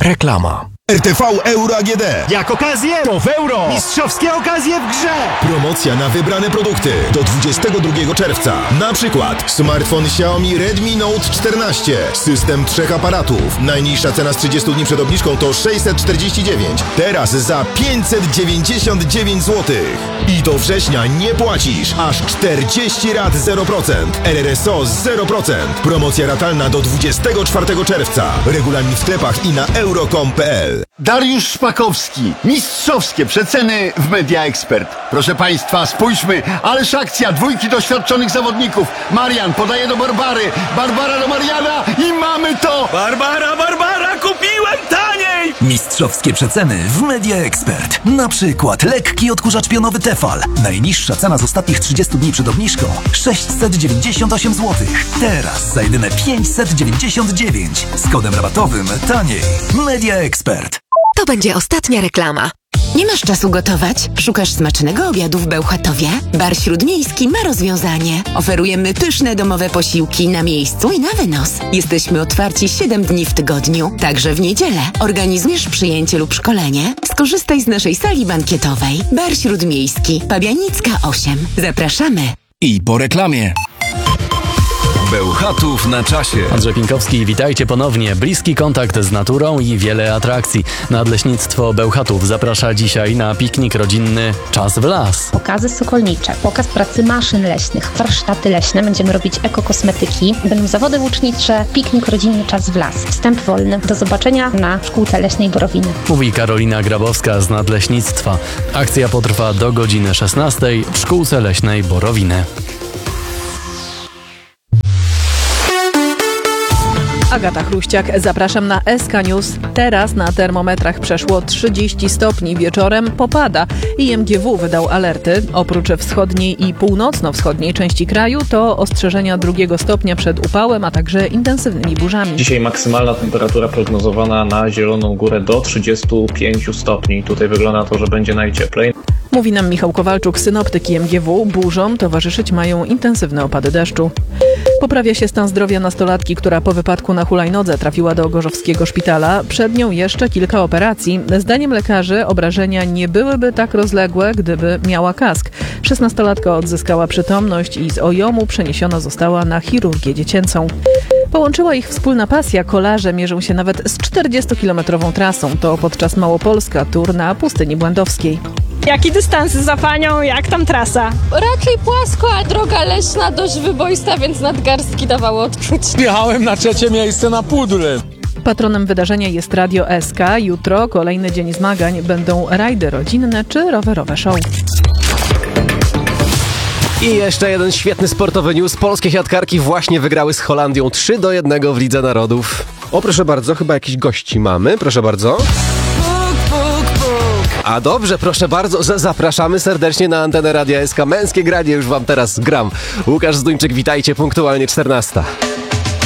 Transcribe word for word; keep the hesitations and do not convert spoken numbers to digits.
Reklama. R T V Euro A G D. Jak okazję, to w euro. Mistrzowskie okazje w grze. Promocja na wybrane produkty do dwudziestego drugiego czerwca. Na przykład smartfon Xiaomi Redmi Note czternaście. System trzech aparatów. Najniższa cena z trzydziestu dni przed obniżką to sześćset czterdzieści dziewięć. Teraz za pięćset dziewięćdziesiąt dziewięć złotych. I do września nie płacisz. Aż czterdzieści rat zero procent. R R S O zero procent. Promocja ratalna do dwudziestego czwartego czerwca. Regulamin w sklepach i na euro kropka com kropka p l. Dariusz Szpakowski. Mistrzowskie przeceny w Media Expert. Proszę Państwa, spójrzmy. Ależ akcja. Dwójki doświadczonych zawodników. Marian podaje do Barbary. Barbara do Mariana i mamy to! Barbara, Barbara, kupiłem taniej! Mistrzowskie przeceny w Media Expert. Na przykład lekki odkurzacz pionowy Tefal. Najniższa cena z ostatnich trzydziestu dni przed obniżką sześćset dziewięćdziesiąt osiem złotych. Teraz za jedyne pięćset dziewięćdziesiąt dziewięć. Z kodem rabatowym taniej. Media Expert. To będzie ostatnia reklama. Nie masz czasu gotować? Szukasz smacznego obiadu w Bełchatowie? Bar Śródmiejski ma rozwiązanie. Oferujemy pyszne domowe posiłki na miejscu i na wynos. Jesteśmy otwarci siedem dni w tygodniu, także w niedzielę. Organizujesz przyjęcie lub szkolenie? Skorzystaj z naszej sali bankietowej. Bar Śródmiejski, Pabianicka osiem. Zapraszamy. I po reklamie. Bełchatów na czasie. Andrzej Pinkowski, witajcie ponownie. Bliski kontakt z naturą i wiele atrakcji. Nadleśnictwo Bełchatów zaprasza dzisiaj na piknik rodzinny Czas w las. Pokazy sokolnicze, pokaz pracy maszyn leśnych, warsztaty leśne, będziemy robić ekokosmetyki, będą zawody łucznicze, piknik rodzinny Czas w las. Wstęp wolny. Do zobaczenia na Szkółce Leśnej Borowiny. Mówi Karolina Grabowska z Nadleśnictwa. Akcja potrwa do godziny szesnastej w Szkółce Leśnej Borowiny. Agata Chruściak, zapraszam na S K News. Teraz na termometrach przeszło trzydzieści stopni, wieczorem popada. I M G W wydał alerty. Oprócz wschodniej i północno-wschodniej części kraju to ostrzeżenia drugiego stopnia przed upałem, a także intensywnymi burzami. Dzisiaj maksymalna temperatura prognozowana na Zieloną Górę do trzydziestu pięciu stopni. Tutaj wygląda to, że będzie najcieplej. Mówi nam Michał Kowalczuk, synoptyk i M G W. Burzom towarzyszyć mają intensywne opady deszczu. Poprawia się stan zdrowia nastolatki, która po wypadku na hulajnodze trafiła do gorzowskiego szpitala. Przed nią jeszcze kilka operacji. Zdaniem lekarzy obrażenia nie byłyby tak rozległe, gdyby miała kask. Szesnastolatka odzyskała przytomność i z O J O M-u przeniesiona została na chirurgię dziecięcą. Połączyła ich wspólna pasja. Kolarze mierzą się nawet z czterdziestokilometrową trasą. To podczas Małopolska Tour na Pustyni Błędowskiej. Jaki dystans za panią, jak tam trasa? Raczej płasko, a droga leśna dość wyboista, więc nadgarstki dawało odczuć. Jechałem na trzecie miejsce na pudle. Patronem wydarzenia jest Radio S K. Jutro kolejny dzień zmagań. Będą rajdy rodzinne czy rowerowe show. I jeszcze jeden świetny sportowy news. Polskie siatkarki właśnie wygrały z Holandią trzy do jednego w Lidze Narodów. O, proszę bardzo, chyba jakiś gości mamy. Proszę bardzo. A dobrze, proszę bardzo, z- zapraszamy serdecznie na antenę Radia S K. Męskie granie już wam teraz gram. Łukasz Zduńczyk, witajcie, punktualnie czternasta.